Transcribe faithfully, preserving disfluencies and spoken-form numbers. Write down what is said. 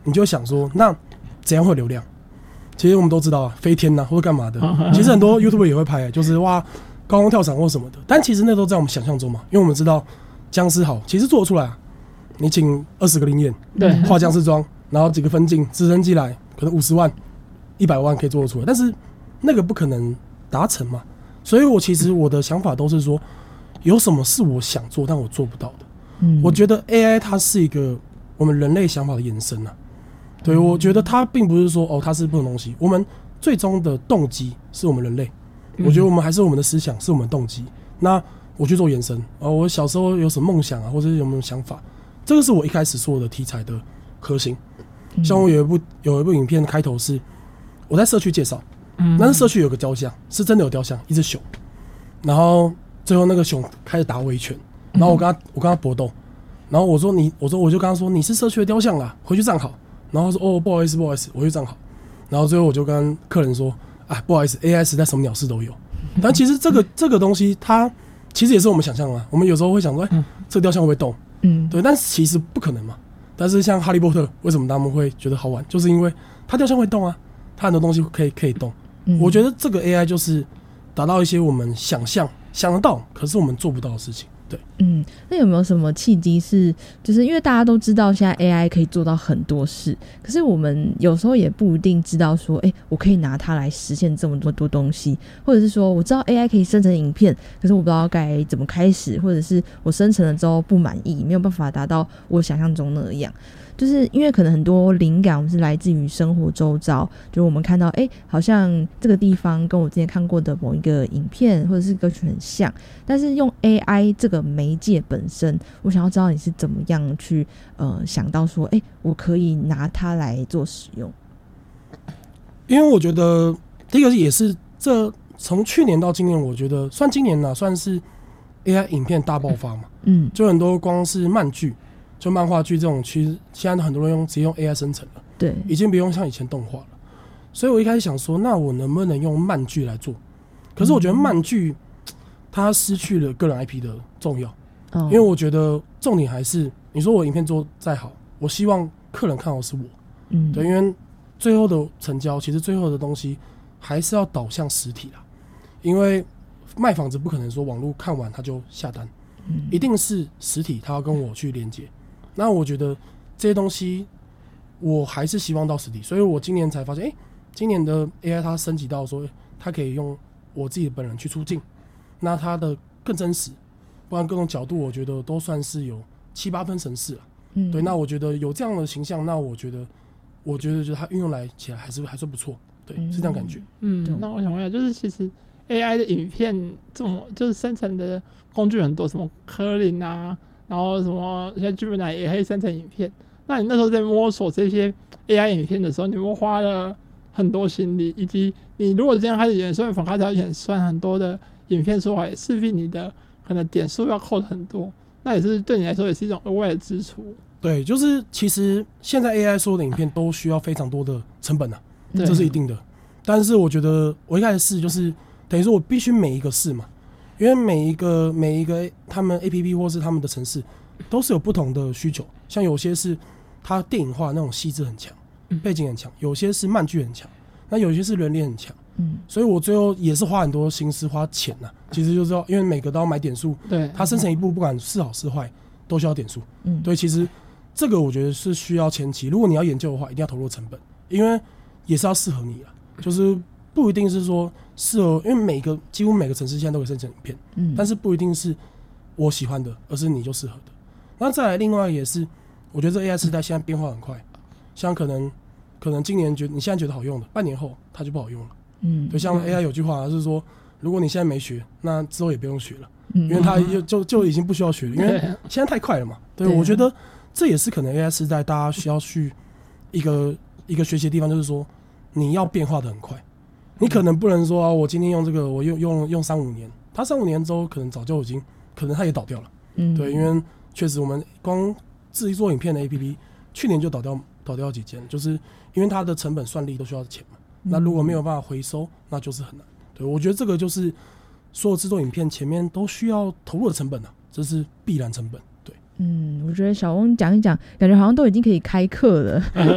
你就会想说，那怎样会有流量？其实我们都知道啊，飞天呐、啊、或者干嘛的，其实很多 YouTuber 也会拍、欸，就是哇高空跳伞或什么的。但其实那都在我们想象中嘛，因为我们知道僵尸好，其实做得出来啊。你请二十个灵眼，对，化僵尸妆，然后几个分镜，直升机来，可能五十万、一百万可以做得出来，但是那个不可能达成嘛。所以我其实我的想法都是说，有什么是我想做但我做不到的。嗯，我觉得 A I 它是一个我们人类想法的延伸啊。对，我觉得它并不是说哦它是不同东西，我们最终的动机是我们人类。我觉得我们还是我们的思想是我们的动机。那我去做延伸，哦，我小时候有什么梦想啊，或者有没有想法？这个是我一开始说的题材的核心。像我有一部有一部影片开头是我在社区介绍，但是社区有个雕像，是真的有雕像，一只熊，然后最后那个熊开始打我一拳，然后我跟他我跟他搏斗，然后我说你我说我就跟他说你是社区的雕像啦，回去站好。然后他说哦不好意思不好意思，我回去站好。然后最后我就跟客人说，哎不好意思 ，A I 时代什么鸟事都有。但其实这个这个东西它其实也是我们想象啊，我们有时候会想说，哎，这个雕像会不会动？嗯，对，但是其实不可能嘛。但是像哈利波特，为什么他们会觉得好玩？就是因为它雕像会动啊，它很多东西可以可以动。嗯，我觉得这个 A I 就是达到一些我们想象想得到，可是我们做不到的事情。对， 嗯，那有没有什么契机是，就是因为大家都知道现在 A I 可以做到很多事，可是我们有时候也不一定知道说，哎、欸，我可以拿它来实现这么多多东西，或者是说我知道 A I 可以生成影片，可是我不知道该怎么开始，或者是我生成了之后不满意，没有办法达到我想象中那样。就是因为可能很多灵感我们是来自于生活周遭，就我们看到哎、欸，好像这个地方跟我之前看过的某一个影片或者是歌曲很像，但是用 A I 这个媒介本身，我想要知道你是怎么样去呃想到说哎、欸，我可以拿它来做使用。 因为我觉得第一个也是这从去年到今年，我觉得算今年啦，算是 A I 影片大爆发嘛。嗯，就很多光是漫剧。就漫画剧这种，其实现在很多人用直接用 A I 生成了，对，已经不用像以前动画了。所以我一开始想说，那我能不能用漫剧来做？可是我觉得漫剧它失去了个人 I P 的重要，哦、因为我觉得重点还是你说我影片做再好，我希望客人看到是我，嗯，对，因为最后的成交，其实最后的东西还是要导向实体啦，因为卖房子不可能说网络看完他就下单，嗯，一定是实体他要跟我去连接。那我觉得这些东西我还是希望到实体，所以我今年才发现，哎、欸，今年的 A I 它升级到说，它可以用我自己本人去出镜，那它的更真实，不然各种角度我觉得都算是有七八分神似了。嗯，对，那我觉得有这样的形象，那我觉得，我觉得就是它运用来起来还是还算不错，对，是这样感觉。 嗯，那我想问一下，就是其实 A I 的影片这种就是生成的工具很多，什么科林啊。然后什么现在Gemini也可以生成影片，那你那时候在摸索这些 A I 影片的时候，你们花了很多心力，以及你如果这样开始演算法，开始要演算很多的影片出来，势必你的可能点数要扣很多，那也是对你来说也是一种额外的支出。 对，就是其实现在 A I 所有的影片都需要非常多的成本啊，这是一定的。但是我觉得我一开始试就是等于说我必须每一个试嘛。因为每一个每一个他们 A P P 或是他们的程式都是有不同的需求，像有些是它电影化那种细致很强，背景很强，有些是漫剧很强，那有些是人脸很强，嗯，所以我最后也是花很多心思花钱呐、啊，其实就是要因为每个都要买点数，对，它生成一部不管是好是坏都需要点数，嗯，对，其实这个我觉得是需要前期，如果你要研究的话，一定要投入成本，因为也是要适合你啊，就是不一定是说。适合，因为每个几乎每个城市现在都可以生成影片，嗯，但是不一定是我喜欢的，而是你就适合的。那再来，另外也是，我觉得这 A I 时代现在变化很快，像可能可能今年觉得你现在觉得好用的，半年后它就不好用了，嗯，就像 A I 有句话是说，如果你现在没学，那之后也不用学了，嗯，因为它就就就已经不需要学了，因为现在太快了嘛。对，我觉得这也是可能 A I 时代大家需要去一个一个学习的地方，就是说你要变化的很快。你可能不能说啊，我今天用这个，我用用用三五年，它三五年之后可能早就已经，可能它也倒掉了。嗯，对，因为确实我们光自己做影片的 A P P， 去年就倒掉倒掉几间，就是因为它的成本算力都需要钱嘛。嗯、那如果没有办法回收，那就是很难。对，我觉得这个就是所有制作影片前面都需要投入的成本啊，这是必然成本。对， 嗯，我觉得小翁讲一讲，感觉好像都已经可以开课了。